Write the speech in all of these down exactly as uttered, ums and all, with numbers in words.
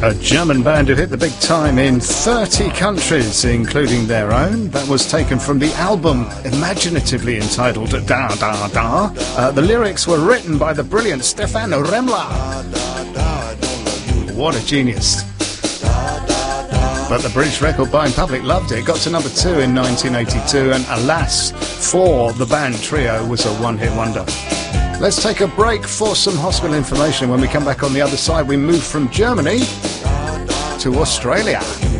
A German band who hit the big time in thirty countries, including their own. That was taken from the album imaginatively entitled Da Da Da. Uh, the lyrics were written by the brilliant Stefan Remmler. What a genius. But the British record buying public loved it. It got to number two in nineteen eighty-two, and alas, for the band Trio, was a one-hit wonder. Let's take a break for some hospital information. When we come back on the other side, we move from Germany to Australia.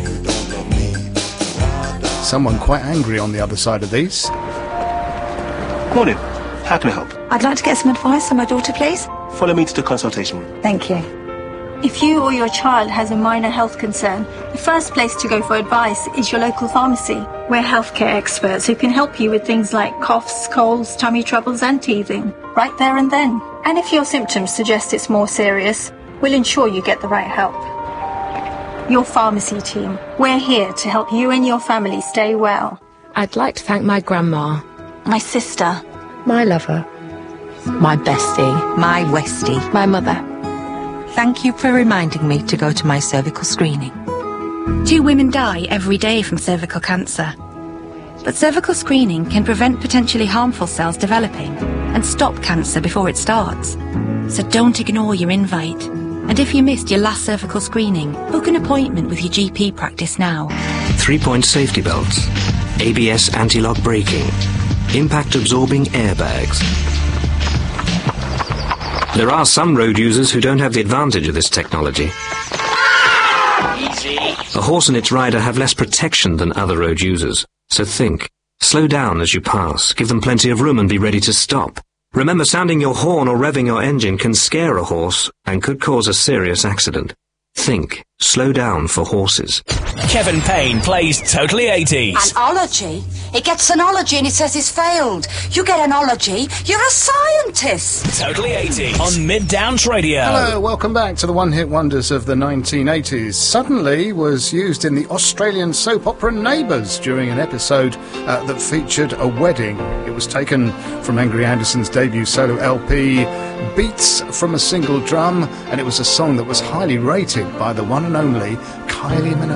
Someone quite angry on the other side of these. Morning. How can I help? I'd like to get some advice on my daughter, please. Follow me to the consultation room. Thank you. If you or your child has a minor health concern, the first place to go for advice is your local pharmacy. We're healthcare experts who can help you with things like coughs, colds, tummy troubles and teething, right there and then. And if your symptoms suggest it's more serious, we'll ensure you get the right help. Your pharmacy team, we're here to help you and your family stay well. I'd like to thank my grandma, My sister, my lover, my bestie, My Westie. my mother. Thank you for reminding me to go to my cervical screening. Two women die every day from cervical cancer. But cervical screening can prevent potentially harmful cells developing and stop cancer before it starts. So don't ignore your invite. And if you missed your last cervical screening, book an appointment with your G P practice now. Three-point safety belts, A B S anti-lock braking, impact-absorbing airbags. There are some road users who don't have the advantage of this technology. Easy. A horse and its rider have less protection than other road users. So think. Slow down as you pass, give them plenty of room and be ready to stop. Remember, sounding your horn or revving your engine can scare a horse and could cause a serious accident. Think. Slow down for horses. Kevin Payne plays Totally eighties. An ology? It gets an ology and it says it's failed. You get an ology, you're a scientist. Totally eighties on Mid-Downs Radio. Hello, welcome back to the one-hit wonders of the nineteen eighties. Suddenly was used in the Australian soap opera Neighbours during an episode uh, that featured a wedding. It was taken from Angry Anderson's debut solo L P, Beats from a Single Drum, and it was a song that was highly rated by the one and only Kylie Minogue.